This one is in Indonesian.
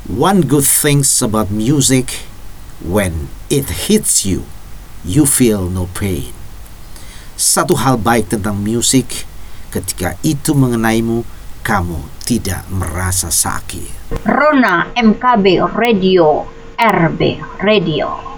One good things about music, when it hits you, you feel no pain. Satu hal baik tentang musik, ketika itu mengenaimu, kamu tidak merasa sakit. Rona MKB Radio, RB Radio.